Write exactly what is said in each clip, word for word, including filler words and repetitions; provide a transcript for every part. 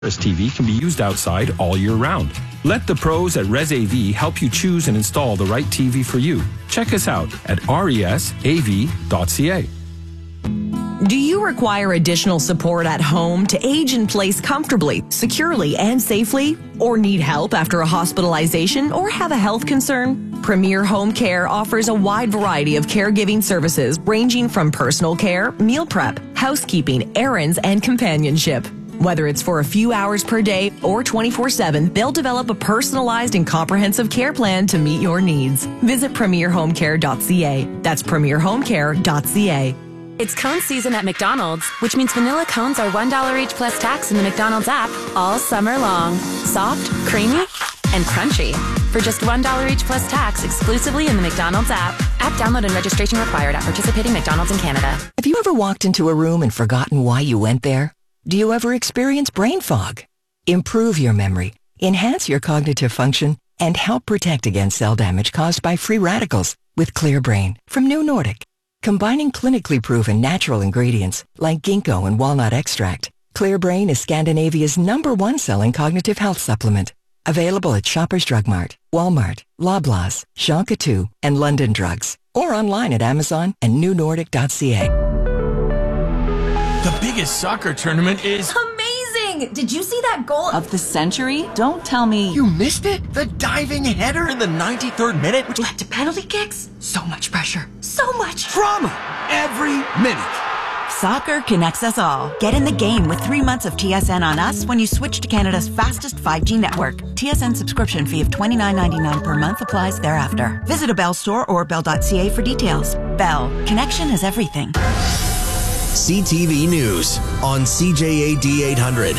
T V can be used outside all year round. Let the pros at ResAV help you choose and install the right T V for you. Check us out at resav dot c a. Do you require additional support at home to age in place comfortably, securely, and safely? Or need help after a hospitalization or have a health concern? Premier Home Care offers a wide variety of caregiving services ranging from personal care, meal prep, housekeeping, errands, and companionship. Whether it's for a few hours per day or twenty-four seven, they'll develop a personalized and comprehensive care plan to meet your needs. Visit premier home care dot c a. That's premier home care dot c a. It's cone season at McDonald's, which means vanilla cones are one dollar each plus tax in the McDonald's app all summer long. Soft, creamy, and crunchy. For just one dollar each plus tax exclusively in the McDonald's app. App download and registration required at participating McDonald's in Canada. Have you ever walked into a room and forgotten why you went there? Do you ever experience brain fog? Improve your memory, enhance your cognitive function, and help protect against cell damage caused by free radicals with Clear Brain from New Nordic. Combining clinically proven natural ingredients like ginkgo and walnut extract, Clear Brain is Scandinavia's number one selling cognitive health supplement. Available at Shoppers Drug Mart, Walmart, Loblaws, Shonka two, and London Drugs. Or online at Amazon and new nordic dot c a. The biggest soccer tournament is amazing! Did you see that goal of the century? Don't tell me you missed it. The diving header in the ninety-third minute, which led to penalty kicks. So much pressure, so much drama every minute. Soccer connects us all. Get in the game with three months of T S N on us when you switch to Canada's fastest five G network. T S N subscription fee of twenty-nine ninety-nine per month applies thereafter. Visit a Bell store or bell dot c a for details. Bell. Connection is everything. C T V News on C J A D eight hundred.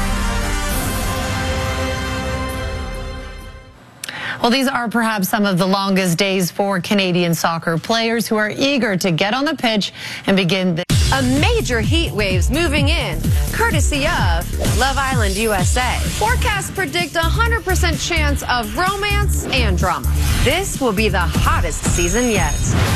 Well, these are perhaps some of the longest days for Canadian soccer players who are eager to get on the pitch and begin the A major heat wave's moving in, courtesy of Love Island U S A. Forecasts predict a one hundred percent chance of romance and drama. This will be the hottest season yet.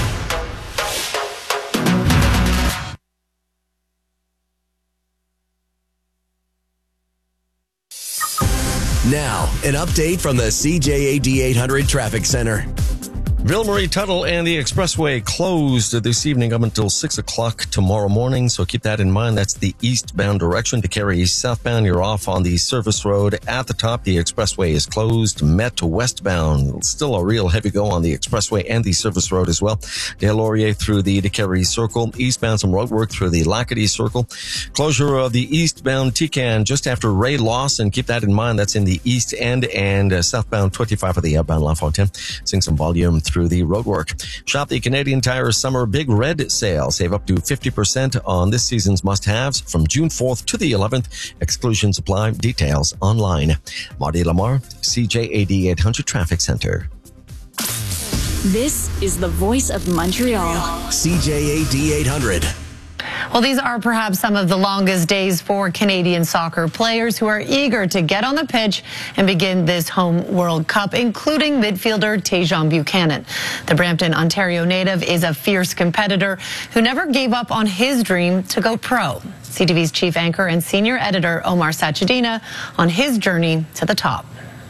Now, an update from the C J A D eight hundred Traffic Center. Ville-Marie Tuttle and the expressway closed this evening up until six o'clock tomorrow morning, so keep that in mind. That's the eastbound direction. To carry southbound, you're off on the service road. At the top, the expressway is closed. Met westbound, still a real heavy go on the expressway and the service road as well. Des Lauriers through the DeCarry Circle. Eastbound, some road work through the Lacadie Circle. Closure of the eastbound T-Can just after Ray Lawson. Keep that in mind. That's in the east end, and uh, southbound twenty-five for the outbound La Fontaine. Seeing some volume through the roadwork. Shop the Canadian Tire Summer Big Red Sale. Save up to fifty percent on this season's must-haves from June fourth to the eleventh. Exclusions apply. Details online. Marty Lamar, C J A D eight hundred Traffic Center. This is the voice of Montreal. C J A D eight hundred. Well, these are perhaps some of the longest days for Canadian soccer players who are eager to get on the pitch and begin this home World Cup, including midfielder Tajon Buchanan. The Brampton, Ontario native is a fierce competitor who never gave up on his dream to go pro. C T V's chief anchor and senior editor Omar Sachedina on his journey to the top.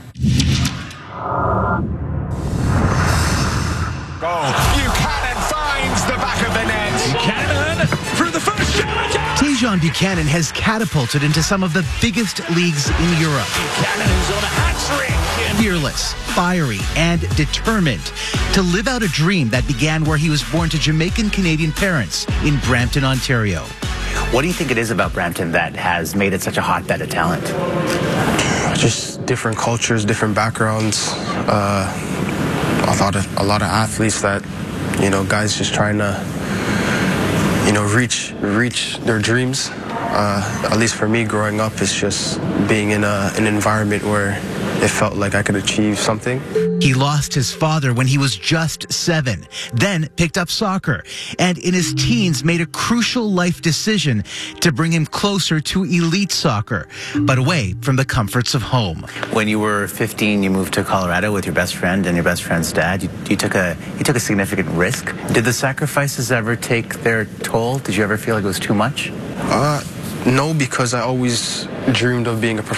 Goal. Buchanan finds the back of the net. Buchanan for the first shot. Tajon Buchanan has catapulted into some of the biggest leagues in Europe. Buchanan is on a hat-trick. Fearless, fiery, and determined to live out a dream that began where he was born to Jamaican-Canadian parents in Brampton, Ontario. What do you think it is about Brampton that has made it such a hotbed of talent? Just different cultures, different backgrounds. Uh, a lot of a lot of athletes that, you know, guys just trying to, you know, reach reach their dreams. Uh, at least for me, growing up, it's just being in a, an environment where it felt like I could achieve something. He lost his father when he was just seven, then picked up soccer, and in his teens made a crucial life decision to bring him closer to elite soccer, but away from the comforts of home. When you were fifteen, you moved to Colorado with your best friend and your best friend's dad. You, you took a you took a significant risk. Did the sacrifices ever take their toll? Did you ever feel like it was too much? Uh, no, because I always dreamed of being a